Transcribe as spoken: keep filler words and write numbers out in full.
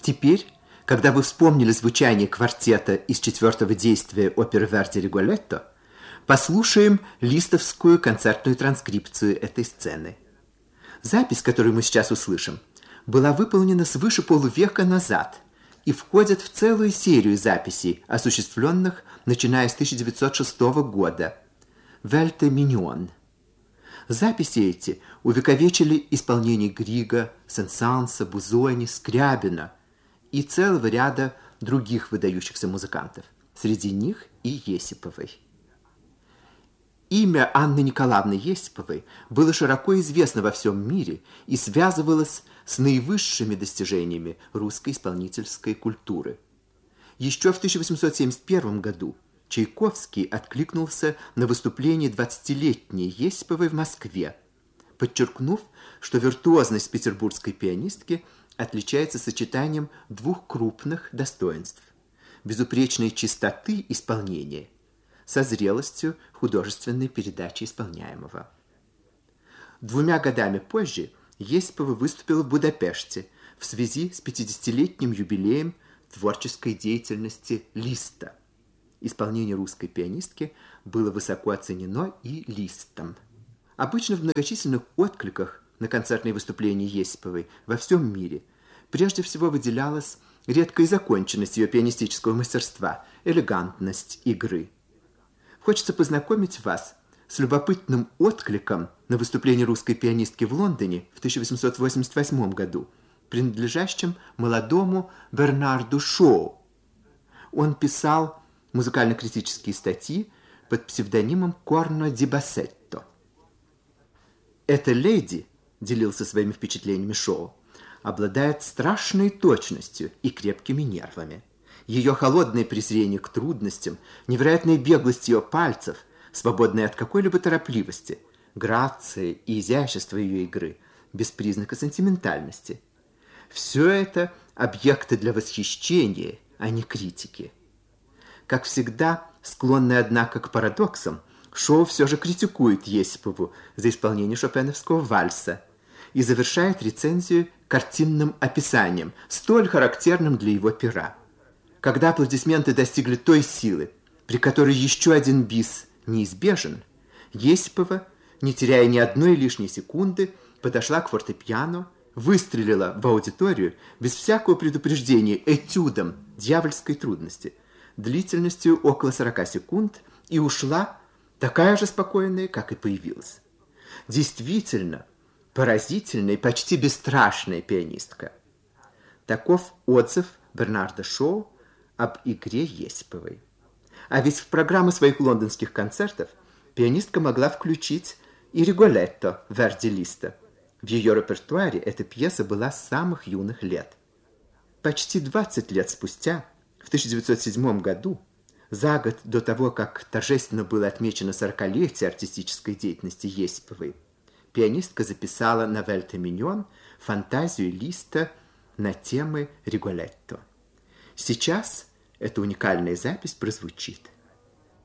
Теперь, когда вы вспомнили звучание квартета из четвертого действия оперы Верди «Риголетто», послушаем листовскую концертную транскрипцию этой сцены. Запись, которую мы сейчас услышим, была выполнена свыше полувека назад и входит в целую серию записей, осуществленных начиная с тысяча девятьсот шестого года. «Вельте Миньон». Записи эти увековечили исполнение Грига, Сен-Санса, Бузони, Скрябина и целого ряда других выдающихся музыкантов. Среди них и Есиповой. Имя Анны Николаевны Есиповой было широко известно во всем мире и связывалось с наивысшими достижениями русской исполнительской культуры. Еще в тысяча восемьсот семьдесят первом году Чайковский откликнулся на выступление двадцатилетней Есиповой в Москве, подчеркнув, что виртуозность петербургской пианистки отличается сочетанием двух крупных достоинств – безупречной чистоты исполнения со зрелостью художественной передачи исполняемого. Двумя годами позже Есипова выступила в Будапеште в связи с пятидесятилетним юбилеем творческой деятельности Листа. Исполнение русской пианистки было высоко оценено и Листом. Обычно в многочисленных откликах на концертные выступления Есиповой во всем мире прежде всего выделялась редкая законченность ее пианистического мастерства, элегантность игры. Хочется познакомить вас с любопытным откликом на выступление русской пианистки в Лондоне в тысяча восемьсот восемьдесят восьмом году, принадлежащим молодому Бернарду Шоу. Он писал музыкально-критические статьи под псевдонимом Корно ди Бассетто. Эта леди, делился своими впечатлениями Шоу, обладает страшной точностью и крепкими нервами. Ее холодное презрение к трудностям, невероятная беглость ее пальцев, свободная от какой-либо торопливости, грация и изящество ее игры, без признака сентиментальности. Все это объекты для восхищения, а не критики. Как всегда, склонный, однако, к парадоксам, Шоу все же критикует Есипову за исполнение шопеновского вальса и завершает рецензию картинным описанием, столь характерным для его пера. Когда аплодисменты достигли той силы, при которой еще один бис неизбежен, Есипова, не теряя ни одной лишней секунды, подошла к фортепиано, выстрелила в аудиторию без всякого предупреждения этюдом дьявольской трудности, длительностью около сорока секунд, и ушла такая же спокойная, как и появилась. Действительно, поразительная и почти бесстрашная пианистка. Таков отзыв Бернарда Шоу об игре Есиповой. А ведь в программу своих лондонских концертов пианистка могла включить и «Риголетто» Верди Листа. В ее репертуаре эта пьеса была с самых юных лет. Почти двадцать лет спустя, в тысяча девятьсот седьмом году, за год до того, как торжественно было отмечено сорокалетие артистической деятельности Есиповой, пианистка записала на «Вельте Миньон» фантазию Листа на темы «Риголетто». Сейчас эта уникальная запись прозвучит.